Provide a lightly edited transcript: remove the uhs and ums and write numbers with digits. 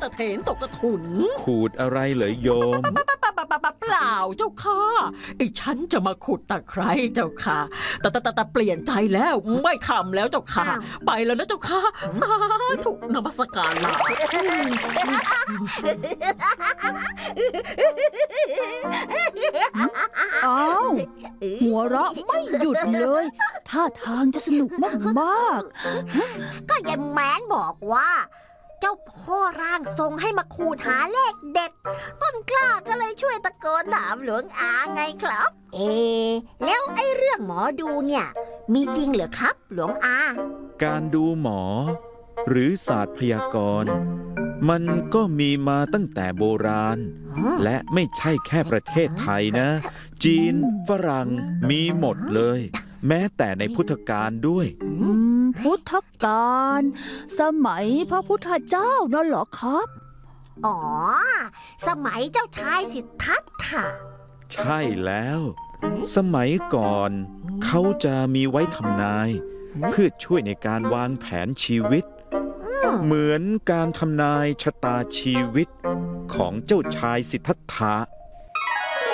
ตะเถนตกกระถุนขูดอะไรเหรอโยมเปล่าเจ้าค่ะไอ้ฉันจะมาขุดตะไคร้เจ้าค่ะแต่เปลี่ยนใจแล้วไม่ทำแล้วเจ้าค่ะไปแล้วนะเจ้าค่ะสาธุนมัสการลาอ้าวหัวเราะไม่หยุดเลยท่าทางจะสนุกมากๆก็ยายแม้นบอกว่าเจ้าพ่อร่างทรงให้มาขูดหาเลขเด็ดต้นกล้าก็เลยช่วยตะโกนถามหลวงอาไงครับแล้วไอ้เรื่องหมอดูเนี่ยมีจริงเหรอครับหลวงอาการดูหมอหรือศาสตร์พยากรณ์มันก็มีมาตั้งแต่โบราณและไม่ใช่แค่ประเทศไทยนะจีนฝรั่งมีหมดเลยแม้แต่ในพุทธกาลด้วยพุทธกาลสมัยพระพุทธเจ้านั่นเหรอครับอ๋อสมัยเจ้าชายสิทธัตถะใช่แล้วสมัยก่อนเขาจะมีไว้ทำนายเพื่อช่วยในการวางแผนชีวิตเหมือนการทำนายชะตาชีวิตของเจ้าชายสิทธัตถะ